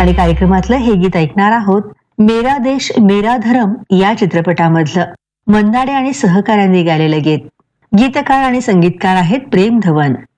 आणि कार्यक्रमातलं हे गीत ऐकणार आहोत मेरा देश मेरा धर्म या चित्रपटामधलं मंदाडे आणि सहकाऱ्यांनी गायलेलं गीत. गीतकार आणि संगीतकार आहेत प्रेम धवन.